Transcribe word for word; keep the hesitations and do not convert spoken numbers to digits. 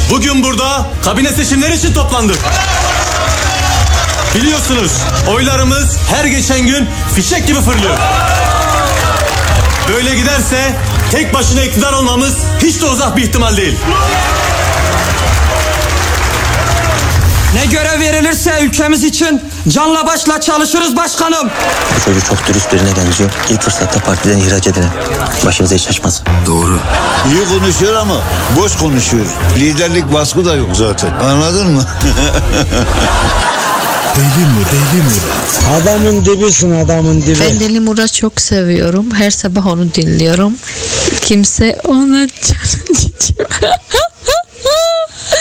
Bugün burada kabine seçimleri için toplandık. Biliyorsunuz oylarımız her geçen gün fişek gibi fırlıyor. Böyle giderse tek başına iktidar olmamız hiç de uzak bir ihtimal değil. Ne görev verilirse ülkemiz için canla başla çalışırız başkanım. Bu çocuk çok dürüst birine benziyor. İlk fırsatta partiden ihraç edilen. Başımıza iş açmasın. Doğru. İyi konuşuyor ama boş konuşuyor. Liderlik vasfı da yok zaten. Anladın mı? Deli mi deli mi? Adamın dibisin adamın dibi. Ben Deli Murat'ı çok seviyorum. Her sabah onu dinliyorum. Kimse ona canı